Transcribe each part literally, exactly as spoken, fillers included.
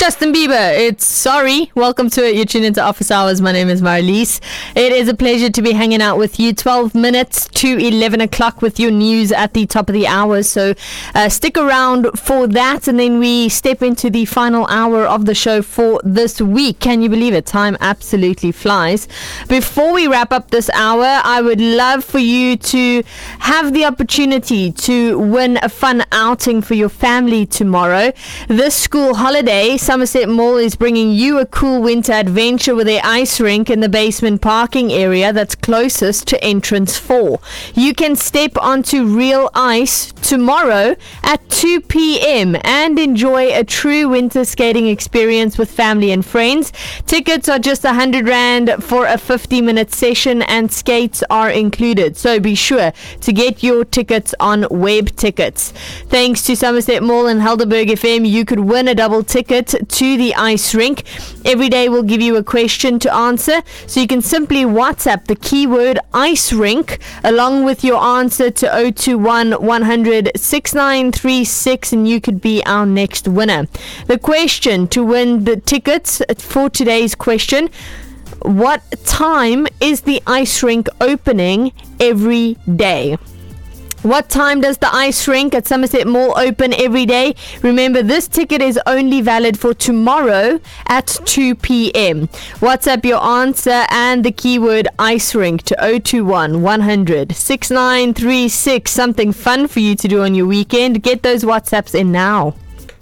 Justin Bieber, it's Sorry. Welcome to it. You're tuned into Office Hours. My name is Marlies. It is a pleasure to be hanging out with you. twelve minutes to eleven o'clock with your news at the top of the hour. So uh, stick around for that. And then we step into the final hour of the show for this week. Can you believe it? Time absolutely flies. Before we wrap up this hour, I would love for you to have the opportunity to win a fun outing for your family tomorrow. This school holiday, Somerset Mall is bringing you a cool winter adventure with their ice rink in the basement parking area that's closest to entrance four. You can step onto real ice tomorrow at two p.m. and enjoy a true winter skating experience with family and friends. Tickets are just one hundred rand for a fifty minute session and skates are included. So be sure to get your tickets on Web Tickets. Thanks to Somerset Mall and Helderberg F M, you could win a double ticket to the ice rink. Every day we'll give you a question to answer, so you can simply WhatsApp the keyword ice rink along with your answer to zero two one, one hundred, six nine three six and you could be our next winner. The question to win the tickets for today's question: what time is the ice rink opening every day? What time does the ice rink at Somerset Mall open every day? Remember, this ticket is only valid for tomorrow at two p.m. WhatsApp your answer and the keyword ice rink to zero two one, one hundred, six nine three six. Something fun for you to do on your weekend. Get those WhatsApps in now.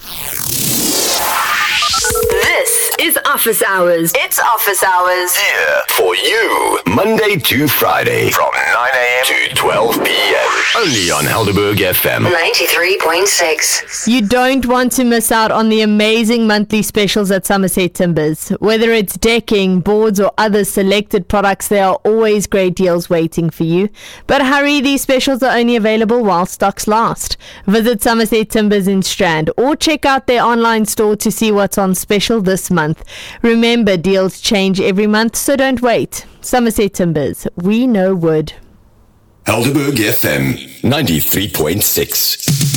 This is Office Hours. It's Office Hours. Here for you, Monday to Friday from nine a.m. to twelve p.m. Only on Helderberg F M ninety-three point six. You don't want to miss out on the amazing monthly specials at Somerset Timbers. Whether it's decking, boards or other selected products, there are always great deals waiting for you. But hurry, these specials are only available while stocks last. Visit Somerset Timbers in Strand or check out their online store to see what's on special this month. Remember, deals change every month, so don't wait. Somerset Timbers, we know wood. Helderberg F M ninety-three point six.